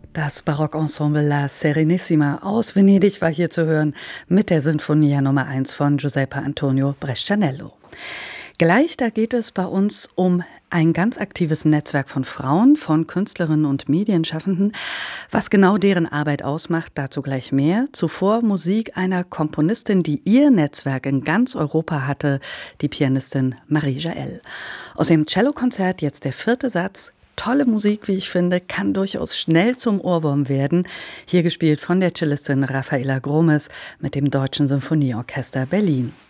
Das Barockensemble La Serenissima aus Venedig war hier zu hören mit der Sinfonia Nummer 1 von Giuseppe Antonio Brescianello. Gleich da geht es bei uns um ein ganz aktives Netzwerk von Frauen, von Künstlerinnen und Medienschaffenden. Was genau deren Arbeit ausmacht, dazu gleich mehr. Zuvor Musik einer Komponistin, die ihr Netzwerk in ganz Europa hatte, die Pianistin Marie Jaël. Aus dem Cellokonzert jetzt der 4. Satz. Tolle Musik, wie ich finde, kann durchaus schnell zum Ohrwurm werden. Hier gespielt von der Cellistin Rafaela Gromes mit dem Deutschen Sinfonieorchester Berlin.